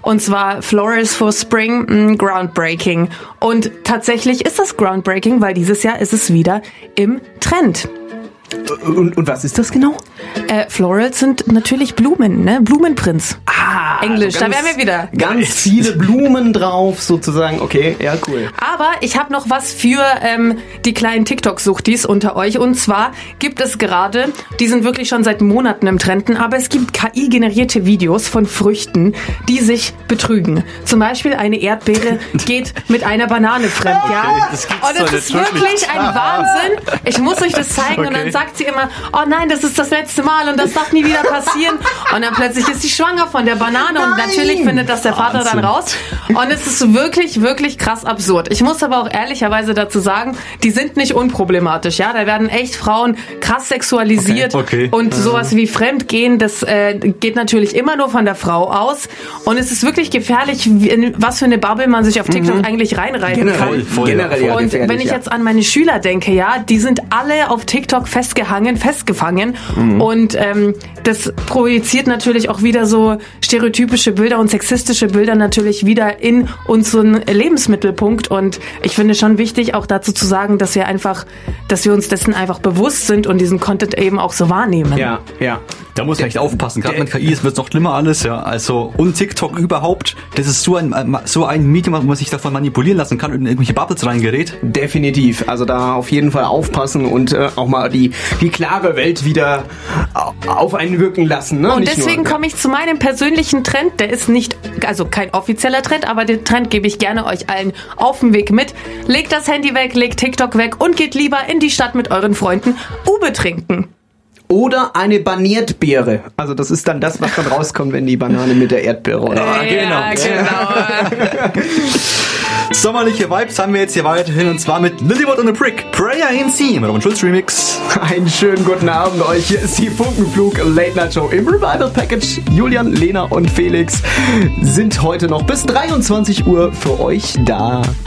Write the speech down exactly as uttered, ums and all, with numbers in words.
Und zwar Florals for Spring, mh, groundbreaking. Und tatsächlich ist das groundbreaking, weil dieses Jahr ist es wieder im Trend. Und, und was ist das genau? Äh, Florals sind natürlich Blumen, ne? Blumenprinz. Ah, Englisch, also ganz, da wären wir wieder. Ganz viele Blumen drauf sozusagen. Okay, ja, cool. Aber ich habe noch was für ähm, die kleinen TikTok-Suchtis unter euch. Und zwar gibt es gerade, die sind wirklich schon seit Monaten im Trenden, aber es gibt K I-generierte Videos von Früchten, die sich betrügen. Zum Beispiel eine Erdbeere geht mit einer Banane fremd, okay, ja? Das gibt's Und es ist wirklich, wirklich ein Wahnsinn. Ich muss euch das zeigen. Okay. Und dann sagt sie immer, oh nein, das ist das letzte Mal und das darf nie wieder passieren. Und dann plötzlich ist sie schwanger von der Banane nein. und natürlich findet das der Vater Wahnsinn. Dann raus. Und es ist wirklich, wirklich krass absurd. Ich muss aber auch ehrlicherweise dazu sagen, die sind nicht unproblematisch. Ja, da werden echt Frauen krass sexualisiert okay, okay. und sowas wie Fremdgehen, das äh, geht natürlich immer nur von der Frau aus. Und es ist wirklich gefährlich, in was für eine Bubble man sich auf TikTok mhm. eigentlich reinreiten generell, kann. Voll, generell ja, und wenn ich ja. jetzt an meine Schüler denke, ja, die sind alle auf TikTok festgehangen, festgefangen mhm. und ähm, das projiziert natürlich auch wieder so stereotypische Bilder und sexistische Bilder natürlich wieder in unseren Lebensmittelpunkt und ich finde schon wichtig auch dazu zu sagen, dass wir einfach, dass wir uns dessen einfach bewusst sind und diesen Content eben auch so wahrnehmen. Ja, ja. Da muss man echt aufpassen. Gerade mit K I wird es noch schlimmer alles, ja. Also, und TikTok überhaupt, das ist so ein, so ein Medium, wo man sich davon manipulieren lassen kann und in irgendwelche Bubbles reingerät. Definitiv. Also da auf jeden Fall aufpassen und äh, auch mal die, die klare Welt wieder auf einen wirken lassen. Ne? Und nicht deswegen nur, komme ich zu meinem persönlichen Trend. Der ist nicht, also kein offizieller Trend, aber den Trend gebe ich gerne euch allen auf den Weg mit. Legt das Handy weg, legt TikTok weg und geht lieber in die Stadt mit euren Freunden Ube trinken. Oder eine Baniertbeere. Also das ist dann das, was dann rauskommt, wenn die Banane mit der Erdbeere oder ja, genau. genau. Sommerliche Vibes haben wir jetzt hier weiterhin und zwar mit Lilywood on a Brick, Prayer in C, mit Robin Schulz Remix. Einen schönen guten Abend euch. Hier ist die Funkenflug Late Night Show im Revival Package. Julian, Lena und Felix sind heute noch bis dreiundzwanzig Uhr für euch da.